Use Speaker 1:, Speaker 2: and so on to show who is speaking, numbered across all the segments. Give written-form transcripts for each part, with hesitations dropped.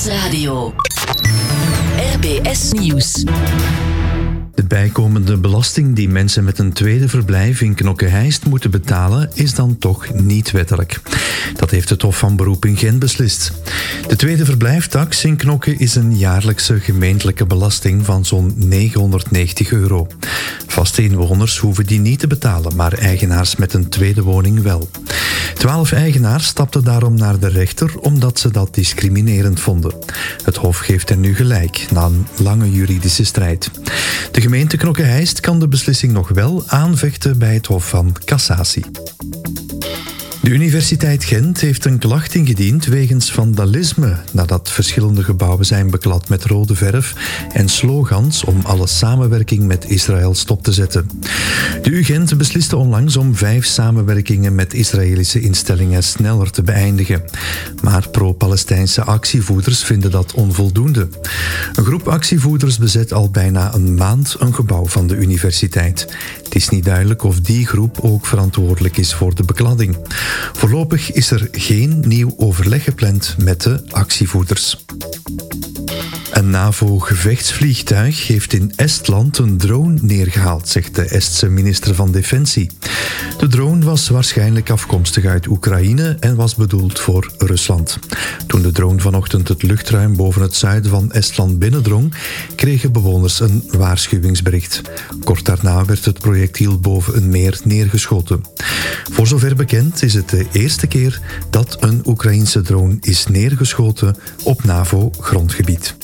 Speaker 1: Radio. RBS Nieuws.
Speaker 2: De bijkomende belasting die mensen met een tweede verblijf in Knokke-Heist moeten betalen, is dan toch niet wettelijk. Dat heeft het Hof van Beroep in Gent beslist. De tweede verblijftax in Knokke is een jaarlijkse gemeentelijke belasting van zo'n €990. Vaste inwoners hoeven die niet te betalen, maar eigenaars met een tweede woning wel. 12 eigenaars stapten daarom naar de rechter omdat ze dat discriminerend vonden. Het Hof geeft hen nu gelijk, na een lange juridische strijd. De gemeente Knokke-Heist kan de beslissing nog wel aanvechten bij het Hof van Cassatie. De Universiteit Gent heeft een klacht ingediend wegens vandalisme nadat verschillende gebouwen zijn beklad met rode verf en slogans om alle samenwerking met Israël stop te zetten. De UGent besliste onlangs om 5 samenwerkingen met Israëlische instellingen sneller te beëindigen. Maar pro-Palestijnse actievoerders vinden dat onvoldoende. Een groep actievoerders bezet al bijna een maand een gebouw van de universiteit. Het is niet duidelijk of die groep ook verantwoordelijk is voor de bekladding. Voorlopig is er geen nieuw overleg gepland met de actievoerders. Een NAVO-gevechtsvliegtuig heeft in Estland een drone neergehaald, zegt de Estse minister van Defensie. De drone was waarschijnlijk afkomstig uit Oekraïne en was bedoeld voor Rusland. Toen de drone vanochtend het luchtruim boven het zuiden van Estland binnendrong, kregen bewoners een waarschuwingsbericht. Kort daarna werd het projectiel boven een meer neergeschoten. Voor zover bekend is het de eerste keer dat een Oekraïense drone is neergeschoten op NAVO-grondgebied.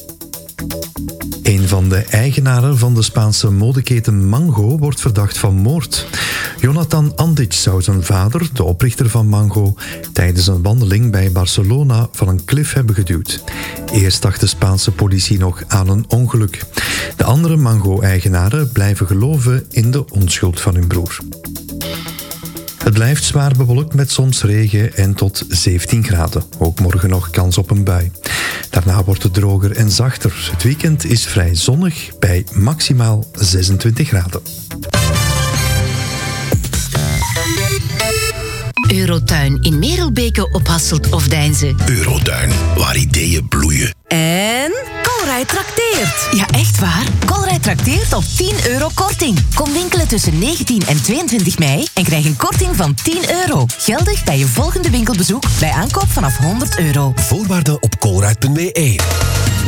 Speaker 2: Een van de eigenaren van de Spaanse modeketen Mango wordt verdacht van moord. Jonathan Andic zou zijn vader, de oprichter van Mango, tijdens een wandeling bij Barcelona van een klif hebben geduwd. Eerst dacht de Spaanse politie nog aan een ongeluk. De andere Mango-eigenaren blijven geloven in de onschuld van hun broer. Het blijft zwaar bewolkt met soms regen en tot 17 graden. Ook morgen nog kans op een bui. Daarna wordt het droger en zachter. Het weekend is vrij zonnig bij maximaal 26 graden.
Speaker 1: Eurotuin in Merelbeke op Hasselt of Deinze.
Speaker 3: Eurotuin, waar ideeën bloeien.
Speaker 4: En Colruyt trakteert.
Speaker 1: Ja, echt waar?
Speaker 4: Colruyt trakteert op €10 korting. Kom winkelen tussen 19 en 22 mei en krijg een korting van €10. Geldig bij je volgende winkelbezoek bij aankoop vanaf €100.
Speaker 3: Voorwaarden op colruyt.be.